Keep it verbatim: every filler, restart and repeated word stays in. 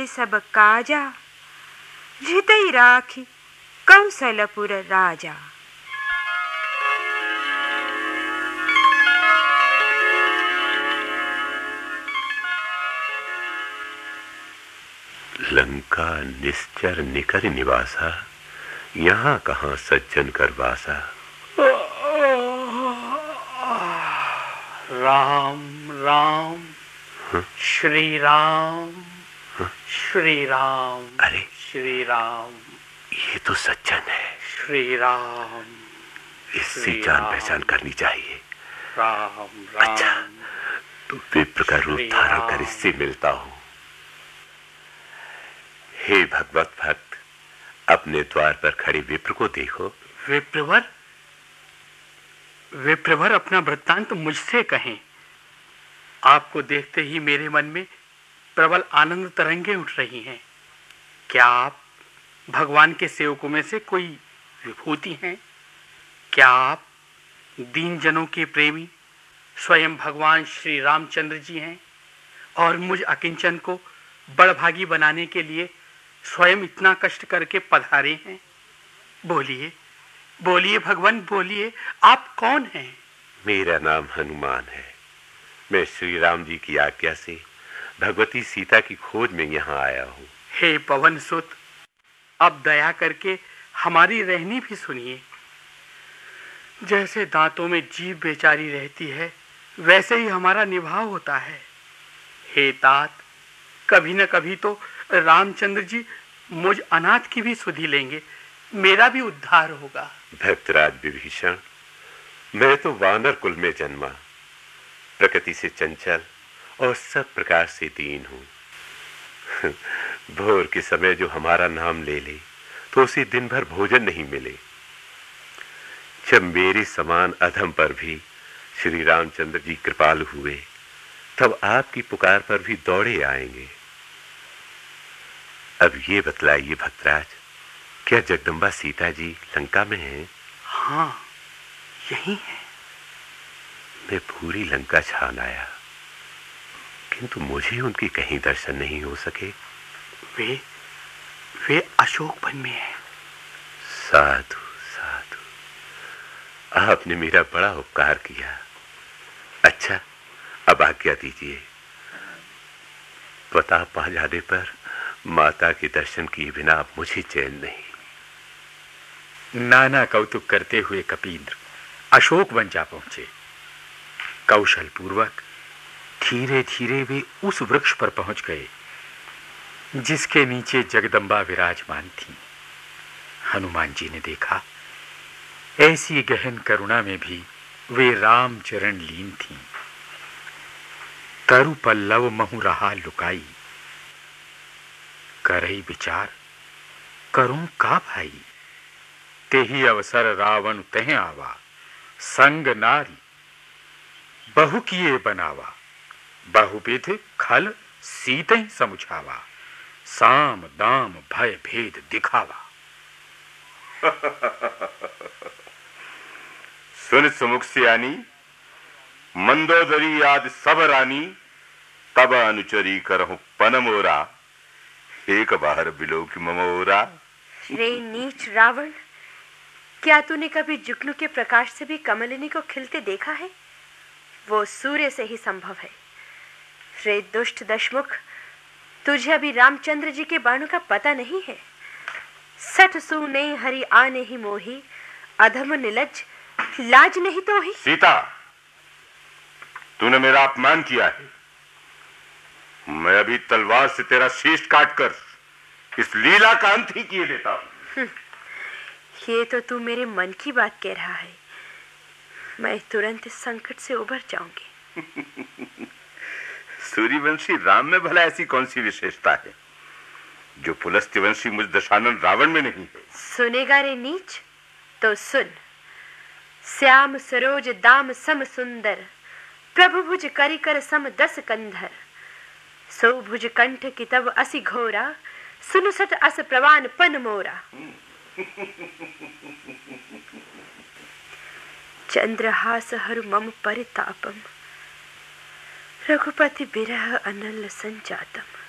सब काजा, झितई राखी कौशलपुर राजा। लंका निश्चर निकर निवासा, यहाँ कहाँ सज्जन कर वासा। राम राम हाँ? श्री राम हाँ? श्री राम। अरे श्री राम, ये तो सज्जन है। श्री राम, इससे जान पहचान करनी चाहिए। राम राम। अच्छा, तो विप्र का रूप धारण कर इससे मिलता हूँ। हे भगवत भक्त, अपने द्वार पर खड़े विप्र को देखो। विप्रवर, विप्रवर अपना वृत्तांत मुझसे कहें। आपको देखते ही मेरे मन में प्रबल आनंद तरंगे उठ रही हैं। क्या आप भगवान के सेवकों में से कोई विभूति हैं? क्या आप दीन जनों के प्रेमी स्वयं भगवान श्री रामचंद्र जी हैं और मुझ अकिंचन को बड़भागी बनाने के लिए स्वयं इतना कष्ट करके पधारे हैं? बोलिए बोलिए भगवान, बोलिए, आप कौन हैं? मेरा नाम हनुमान है। मैं श्री राम जी की आज्ञा से भगवती सीता की खोज में यहाँ आया हूँ। हे पवन सुत, अब दया करके हमारी रहनी भी सुनिए। जैसे दांतों में जीभ बेचारी रहती है, वैसे ही हमारा निभाव होता है। हे तात, कभी न कभी तो रामचंद्र जी मुझ अनाथ की भी सुधि लेंगे, मेरा भी उद्धार होगा। भक्तराज विभीषण, मैं तो वानर कुल में जन्मा, प्रकृति से चंचल और सब प्रकार से दीन हूँ। भोर के समय जो हमारा नाम ले ले तो उसे दिन भर भोजन नहीं मिले। जब मेरे समान अधम पर भी श्री रामचंद्र जी कृपालु हुए, तब आपकी पुकार पर भी दौड़े आएंगे। अब ये बतलाइए भक्तराज, क्या जगदम्बा सीता जी लंका में हैं? हाँ, यही है। मैं पूरी लंका छान आया, किंतु मुझे उनके कहीं दर्शन नहीं हो सके। वे वे अशोक वन में हैं। साधु साधु, आपने मेरा बड़ा उपकार किया। अच्छा, अब आज्ञा दीजिए। प्रताप पा जाने पर माता के दर्शन किए बिना अब मुझे चैन नहीं। नाना कौतुक करते हुए कपींद्र अशोक वन जा पहुंचे। कौशल पूर्वक धीरे धीरे वे उस वृक्ष पर पहुंच गए जिसके नीचे जगदम्बा विराजमान थी। हनुमान जी ने देखा, ऐसी गहन करुणा में भी वे राम चरण लीन थीं। तरु पल्लव महु रहा लुकाई, करई विचार करूं का भाई। तेहि अवसर रावण तह आवा, संग नारी बहु किए बनावा। बहुविध खल सीतहि समुझावा, साम दाम भय भेद दिखावा। सुन सुमुख सियानी, मंदोदरी आदि सब रानी, तब अनुचरी करहु पनमोरा। एक बार बिलो की ममोरा। रे नीच रावण, क्या तूने कभी जुगनू के प्रकाश से भी कमलिनी को खिलते देखा है? वो सूर्य से ही संभव है। रे दुष्ट दशमुख, तुझे अभी रामचंद्र जी के बाणों का पता नहीं है। सठ सू नहीं हरि आने ही मोही, अधम निलज लाज नहीं तो ही। सीता, तूने मेरा अपमान किया है। मैं अभी तलवार से तेरा शीश काटकर इस लीला का अंत ही किए देता हूं। ये तो तू मेरे मन की बात कह रहा है। मैं तुरंत इस संकट से उबर जाऊंगी। सूर्यवंशी राम में भला ऐसी कौन सी विशेषता है जो पुलस्त्यवंशी मुझ दशानन रावण में नहीं है? सुनेगा रे नीच? तो सुन। श्याम सरोज दाम सम सुंदर, प्रभु भुज करि कर सम दस कंधर। सो भुज कंठ की तब असि घोरा, सुनु सट अस प्रवान पन मोरा। चंद्रहास हरु मम परितापम, रघुपति बिरह अनल संजातम।